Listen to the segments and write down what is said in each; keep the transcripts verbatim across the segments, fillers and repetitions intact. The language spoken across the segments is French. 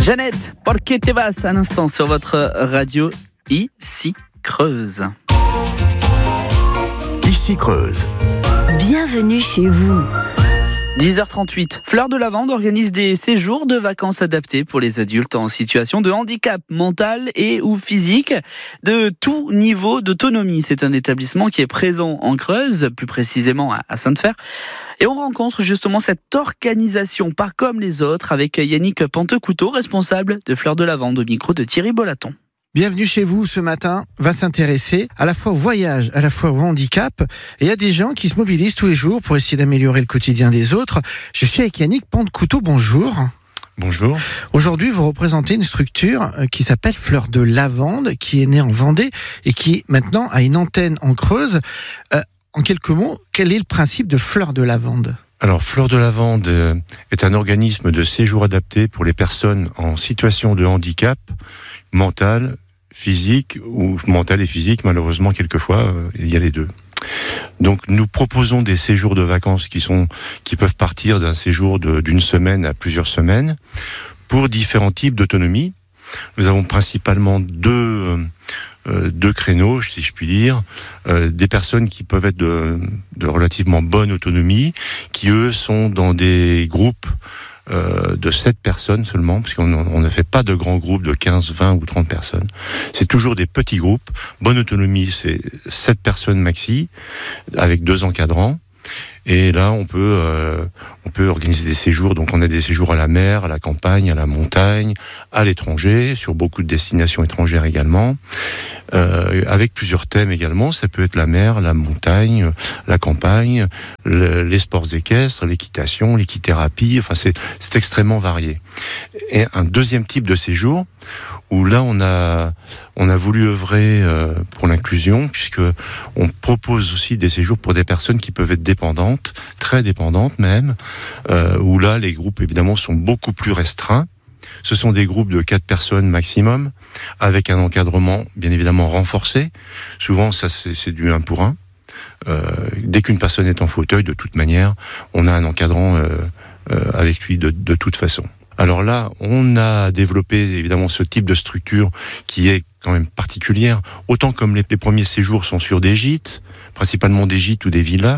Jeannette, Porque te vas, un instant sur votre radio Ici Creuse. Ici Creuse. Bienvenue chez vous. dix heures trente-huit. Fleur de Lavande organise des séjours de vacances adaptés pour les adultes en situation de handicap mental et ou physique de tout niveau d'autonomie. C'est un établissement qui est présent en Creuse, plus précisément à Sainte-Fère. Et on rencontre justement cette organisation pas comme les autres avec Yannick Pantecouteau, responsable de Fleur de Lavande, au micro de Thierry Bolaton. Bienvenue chez vous, ce matin va s'intéresser à la fois au voyage, à la fois au handicap. Et il y a des gens qui se mobilisent tous les jours pour essayer d'améliorer le quotidien des autres. Je suis avec Yannick Pantecouteau, bonjour. Bonjour. Aujourd'hui, vous représentez une structure qui s'appelle Fleur de Lavande, qui est née en Vendée et qui maintenant a une antenne en Creuse. Euh, en quelques mots, quel est le principe de Fleur de Lavande ? Alors, Fleur de Lavande est un organisme de séjour adapté pour les personnes en situation de handicap mental, physique, ou mental et physique, malheureusement, quelquefois, euh, il y a les deux. Donc, nous proposons des séjours de vacances qui sont, qui peuvent partir d'un séjour de, d'une semaine à plusieurs semaines pour différents types d'autonomie. Nous avons principalement deux, euh, deux créneaux, si je puis dire, euh, des personnes qui peuvent être de, de relativement bonne autonomie, qui eux sont dans des groupes Euh, de sept personnes seulement, parce qu'on on ne fait pas de grands groupes de quinze, vingt ou trente personnes. C'est toujours des petits groupes. Bonne autonomie, c'est sept personnes maxi, avec deux encadrants. Et là, on peut, euh, on peut organiser des séjours. Donc, on a des séjours à la mer, à la campagne, à la montagne, à l'étranger, sur beaucoup de destinations étrangères également, euh, avec plusieurs thèmes également. Ça peut être la mer, la montagne, la campagne, le, les sports équestres, l'équitation, l'équithérapie. Enfin, c'est, c'est extrêmement varié. Et un deuxième type de séjour, où là on a on a voulu œuvrer euh, pour l'inclusion, puisque on propose aussi des séjours pour des personnes qui peuvent être dépendantes, très dépendantes même, euh, où là les groupes évidemment sont beaucoup plus restreints. Ce sont des groupes de quatre personnes maximum, avec un encadrement bien évidemment renforcé. Souvent ça c'est, c'est du un pour un. Euh, dès qu'une personne est en fauteuil, de toute manière, on a un encadrant euh, euh, avec lui de, de toute façon. Alors là, on a développé évidemment ce type de structure qui est quand même particulière. Autant comme les, les premiers séjours sont sur des gîtes, principalement des gîtes ou des villas.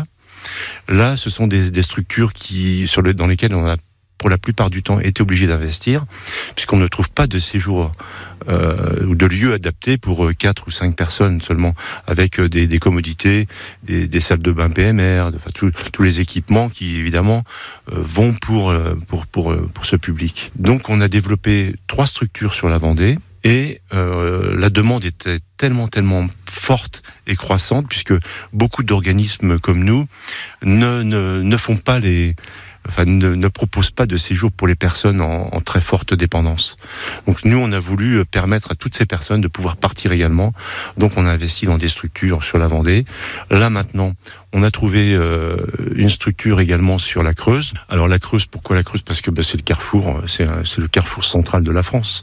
Là, ce sont des, des structures qui, sur le, dans lesquelles on a pour la plupart du temps été obligé d'investir, puisqu'on ne trouve pas de séjour euh, ou de lieu adapté pour quatre ou cinq personnes seulement, avec des, des commodités, des, des salles de bain P M R, enfin, tout, tous les équipements qui évidemment euh, vont pour, pour, pour, pour ce public. Donc on a développé trois structures sur la Vendée, et euh, la demande était tellement, tellement forte et croissante, puisque beaucoup d'organismes comme nous ne, ne, ne font pas les... Enfin, ne, ne propose pas de séjour pour les personnes en, en très forte dépendance. Donc nous, on a voulu permettre à toutes ces personnes de pouvoir partir également. Donc on a investi dans des structures sur la Vendée. Là maintenant, on a trouvé euh, une structure également sur la Creuse. Alors la Creuse, pourquoi la Creuse ? Parce que ben, c'est le carrefour, c'est, un, c'est le carrefour central de la France.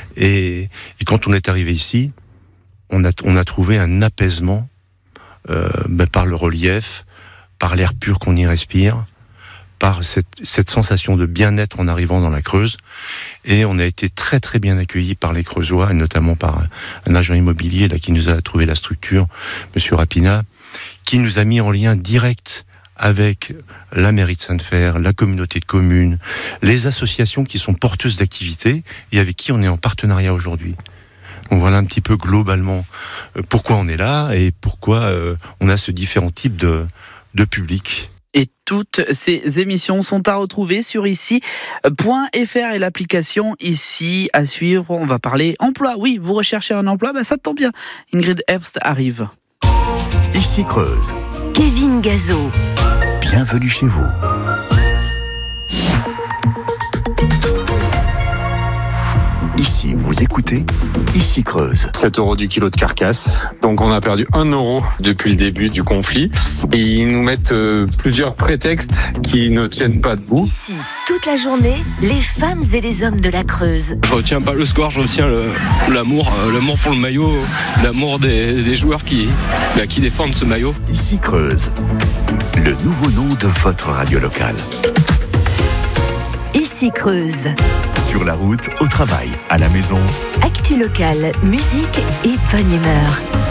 Et, et quand on est arrivé ici, on a, on a trouvé un apaisement euh, ben, par le relief, par l'air pur qu'on y respire, par cette, cette sensation de bien-être en arrivant dans la Creuse. Et on a été très très bien accueillis par les Creusois, et notamment par un agent immobilier là, qui nous a trouvé la structure, Monsieur Rapina, qui nous a mis en lien direct avec la mairie de Sainte-Fère, la communauté de communes, les associations qui sont porteuses d'activités et avec qui on est en partenariat aujourd'hui. Donc voilà un petit peu globalement pourquoi on est là et pourquoi euh, on a ce différent type de, de public. Et toutes ces émissions sont à retrouver sur ici point f r et l'application Ici à suivre. On va parler emploi. Oui, vous recherchez un emploi, bah ça tombe bien. Ingrid Herbst arrive. Ici Creuse. Kevin Gazo. Bienvenue chez vous. Ici, vous écoutez Ici Creuse. sept euros du kilo de carcasse. Donc on a perdu un euro depuis le début du conflit. Et ils nous mettent euh, plusieurs prétextes qui ne tiennent pas debout. Ici, toute la journée, les femmes et les hommes de la Creuse. Je retiens pas le score, je retiens le, l'amour, euh, l'amour pour le maillot, l'amour des, des joueurs qui, bah, qui défendent ce maillot. Ici Creuse, le nouveau nom de votre radio locale. Ici Ici Creuse. Sur la route, au travail, à la maison. Actu locale, musique et bonne humeur.